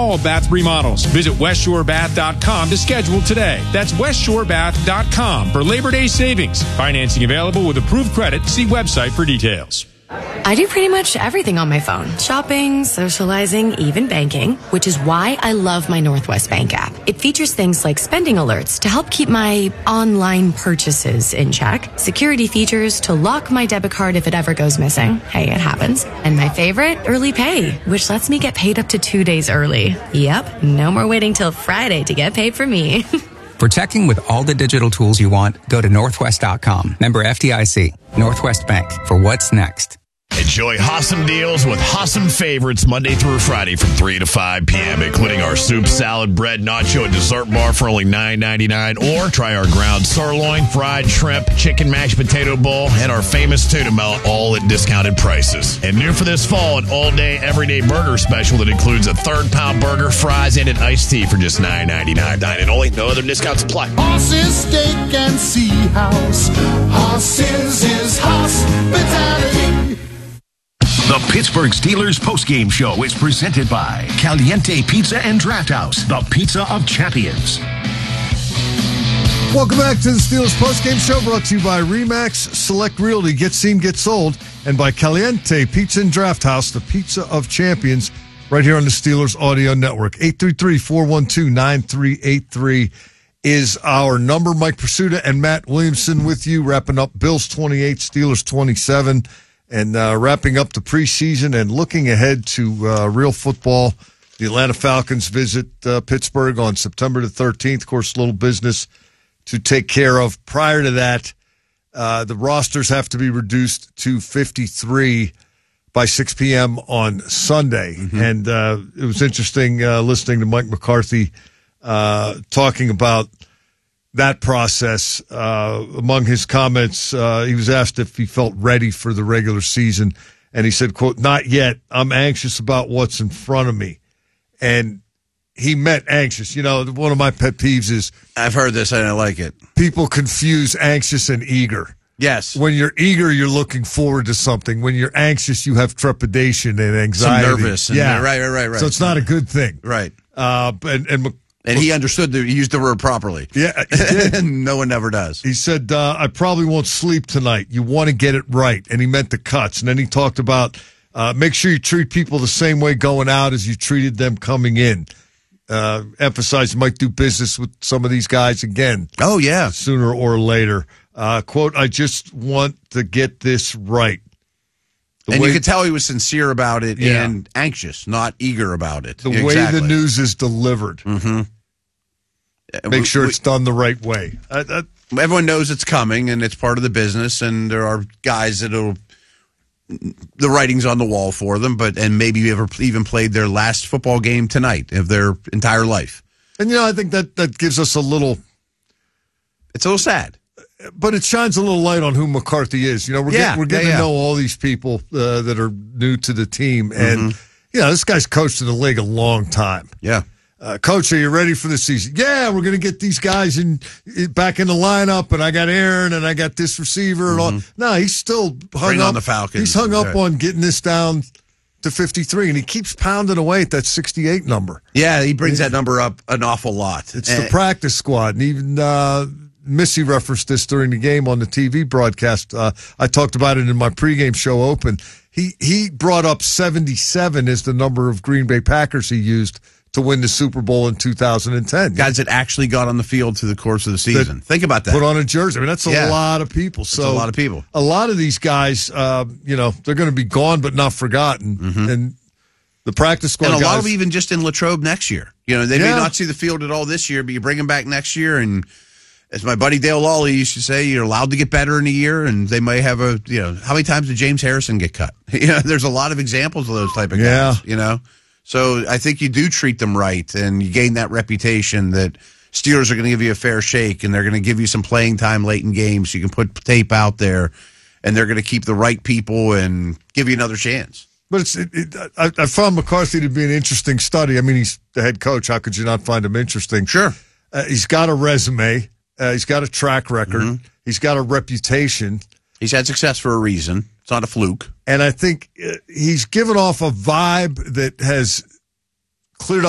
all bath remodels. Visit westshorebath.com to schedule today. That's westshorebath.com for Labor Day savings. Financing available with approved credit. See website for details. I do pretty much everything on my phone. Shopping, socializing, even banking, which is why I love my Northwest Bank app. It features things like spending alerts to help keep my online purchases in check, security features to lock my debit card if it ever goes missing. Hey, it happens. And my favorite, early pay, which lets me get paid up to 2 days early. Yep, no more waiting till Friday to get paid for me. For checking with all the digital tools you want, go to Northwest.com. Member FDIC. Northwest Bank. For what's next. Enjoy awesome deals with awesome favorites Monday through Friday from 3 to 5 p.m., including our soup, salad, bread, nacho, and dessert bar for only $9.99. Or try our ground sirloin, fried shrimp, chicken mashed potato bowl, and our famous tuna melt, all at discounted prices. And new for this fall, an all-day, everyday burger special that includes a third-pound burger, fries, and an iced tea for just $9.99. Dine and only, no other discounts apply. Horses, steak, and sea house. Horses is hospitality. The Pittsburgh Steelers postgame show is presented by Caliente Pizza and Draft House, the pizza of champions. Welcome back to the Steelers postgame show, brought to you by RE/MAX Select Realty. Get seen, get sold. And by Caliente Pizza and Draft House, the pizza of champions, right here on the Steelers Audio Network. 833-412-9383 is our number. Mike Pursuta and Matt Williamson with you, wrapping up Bills 28, Steelers 27. And wrapping up the preseason and looking ahead to real football. The Atlanta Falcons visit Pittsburgh on September the 13th. Of course, little business to take care of. Prior to that, the rosters have to be reduced to 53 by 6 p.m. on Sunday. Mm-hmm. And it was interesting listening to Mike McCarthy talking about that process. Among his comments, he was asked if he felt ready for the regular season, and he said, quote, "Not yet. I'm anxious about what's in front of me." And he meant anxious. You know, one of my pet peeves is, I've heard this and I like it, people confuse anxious and eager. Yes. When you're eager, you're looking forward to something. When you're anxious, you have trepidation and anxiety. Some nervous. Yeah. Right. So it's not a good thing. Right. And he understood he used the word properly. Yeah, he did. No one ever does. He said, I probably won't sleep tonight. You want to get it right. And he meant the cuts. And then he talked about make sure you treat people the same way going out as you treated them coming in. Emphasize you might do business with some of these guys again. Oh, yeah. Sooner or later. Quote, "I just want to get this right." You could tell he was sincere about it and anxious, not eager about it. The way the news is delivered. Mm-hmm. Make sure it's done the right way. Everyone knows it's coming, and it's part of the business, and there are guys the writing's on the wall for them, and maybe ever even played their last football game tonight of their entire life. And, I think that gives us a little... It's a little sad. But it shines a little light on who McCarthy is. We're getting to know all these people that are new to the team. And, this guy's coached in the league a long time. Yeah. Coach, are you ready for the season? Yeah, we're going to get these guys back in the lineup, and I got Aaron, and I got this receiver. And all. No, he's still hung up on the Falcons. He's hung up on getting this down to 53, and he keeps pounding away at that 68 number. Yeah, he brings that number up an awful lot. It's the practice squad, and even Missy referenced this during the game on the TV broadcast. I talked about it in my pregame show open. He brought up 77 as the number of Green Bay Packers he used to win the Super Bowl in 2010. Guys that actually got on the field through the course of the season. Think about that. Put on a jersey. I mean, that's a lot of people. That's a lot of people. A lot of these guys, they're going to be gone but not forgotten. Mm-hmm. And the practice squad and a guys, lot of them even just in Latrobe next year. They may not see the field at all this year, but you bring them back next year, and as my buddy Dale Lawley used to say, you're allowed to get better in a year, and they may have how many times did James Harrison get cut? There's a lot of examples of those type of guys, So I think you do treat them right, and you gain that reputation that Steelers are going to give you a fair shake, and they're going to give you some playing time late in games. So you can put tape out there, and they're going to keep the right people and give you another chance. But I found McCarthy to be an interesting study. I mean, he's the head coach. How could you not find him interesting? Sure. He's got a resume. He's got a track record. Mm-hmm. He's got a reputation. He's had success for a reason. It's not a fluke. And I think he's given off a vibe that has cleared up